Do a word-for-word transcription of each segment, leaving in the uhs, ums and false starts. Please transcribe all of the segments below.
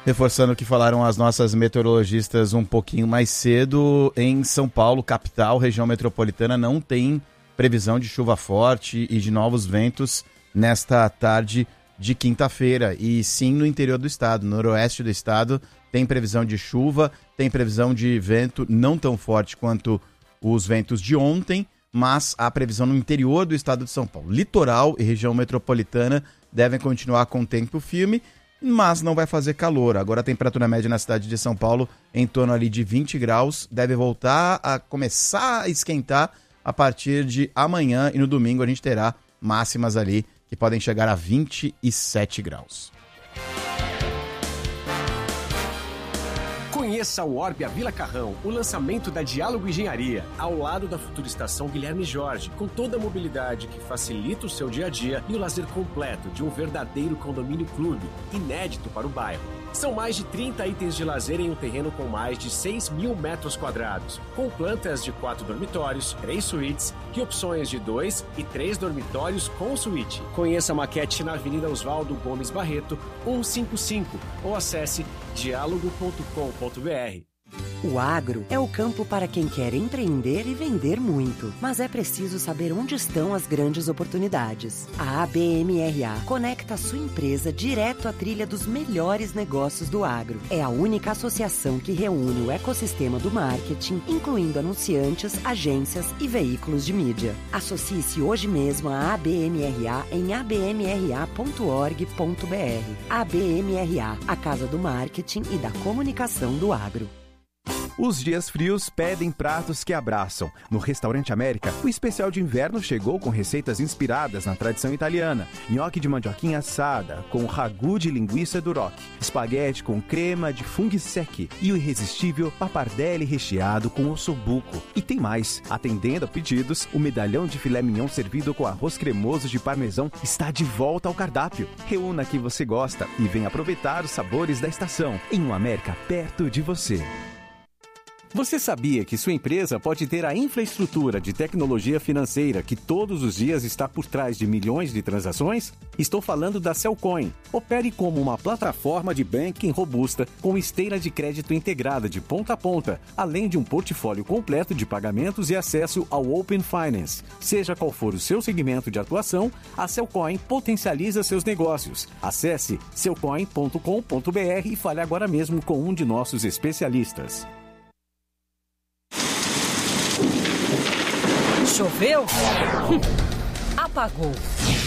Reforçando o que falaram as nossas meteorologistas um pouquinho mais cedo, em São Paulo, capital, região metropolitana, não tem previsão de chuva forte e de novos ventos nesta tarde de quinta-feira. E sim no interior do estado, no noroeste do estado, tem previsão de chuva, tem previsão de vento não tão forte quanto os ventos de ontem, mas há previsão no interior do estado de São Paulo. Litoral e região metropolitana devem continuar com tempo firme, mas não vai fazer calor. Agora a temperatura média na cidade de São Paulo em torno ali de vinte graus, deve voltar a começar a esquentar a partir de amanhã, e no domingo a gente terá máximas ali que podem chegar a vinte e sete graus. Conheça o Orbia Vila Carrão, o lançamento da Diálogo Engenharia, ao lado da futura estação Guilherme Jorge, com toda a mobilidade que facilita o seu dia a dia e o lazer completo de um verdadeiro condomínio clube, inédito para o bairro. São mais de trinta itens de lazer em um terreno com mais de seis mil metros quadrados, com plantas de quatro dormitórios, três suítes e opções de dois e três dormitórios com suíte. Conheça a maquete na Avenida Oswaldo Gomes Barreto, cento e cinquenta e cinco, ou acesse diálogo ponto com ponto b r. O agro é o campo para quem quer empreender e vender muito, mas é preciso saber onde estão as grandes oportunidades. A A B M R A conecta a sua empresa direto à trilha dos melhores negócios do agro. É a única associação que reúne o ecossistema do marketing, incluindo anunciantes, agências e veículos de mídia. Associe-se hoje mesmo à A B M R A em a b m r a ponto org ponto b r. A B M R A, a casa do marketing e da comunicação do agro. Os dias frios pedem pratos que abraçam. No Restaurante América, o especial de inverno chegou com receitas inspiradas na tradição italiana. Nhoque de mandioquinha assada, com ragu de linguiça duroc, espaguete com crema de funghi secchi e o irresistível pappardelle recheado com ossobuco. E tem mais. Atendendo a pedidos, o medalhão de filé mignon servido com arroz cremoso de parmesão está de volta ao cardápio. Reúna que você gosta e venha aproveitar os sabores da estação em um América perto de você. Você sabia que sua empresa pode ter a infraestrutura de tecnologia financeira que todos os dias está por trás de milhões de transações? Estou falando da Cellcoin. Opere como uma plataforma de banking robusta com esteira de crédito integrada de ponta a ponta, além de um portfólio completo de pagamentos e acesso ao Open Finance. Seja qual for o seu segmento de atuação, a Cellcoin potencializa seus negócios. Acesse cellcoin ponto com ponto b r e fale agora mesmo com um de nossos especialistas. Choveu? Apagou.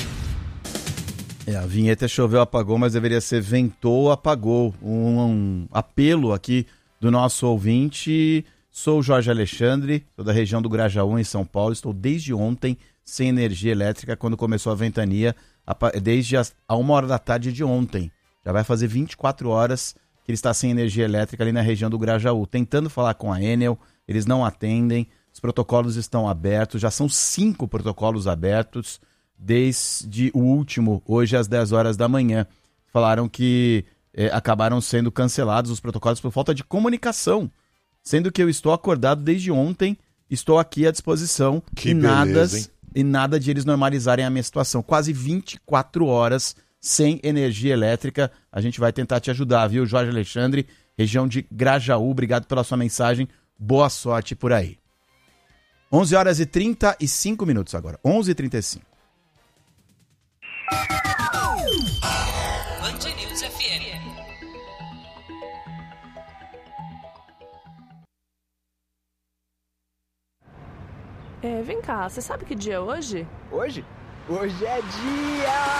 É, a vinheta choveu, apagou, mas deveria ser ventou, apagou. Um, um apelo aqui do nosso ouvinte. Sou o Jorge Alexandre, sou da região do Grajaú, em São Paulo. Estou desde ontem sem energia elétrica, quando começou a ventania, desde as, a uma hora da tarde de ontem. Já vai fazer vinte e quatro horas que ele está sem energia elétrica ali na região do Grajaú. Tentando falar com a Enel, eles não atendem. Os protocolos estão abertos, já são cinco protocolos abertos desde o último, hoje às dez horas da manhã. Falaram que eh, acabaram sendo cancelados os protocolos por falta de comunicação, sendo que eu estou acordado desde ontem, estou aqui à disposição que e, beleza, nada, e nada de eles normalizarem a minha situação. Quase vinte e quatro horas sem energia elétrica. A gente vai tentar te ajudar, viu, Jorge Alexandre, região de Grajaú. Obrigado pela sua mensagem, boa sorte por aí. onze horas e trinta e cinco minutos agora. onze e trinta e cinco. Band News F M. É, vem cá, você sabe que dia é hoje? Hoje? Hoje é dia...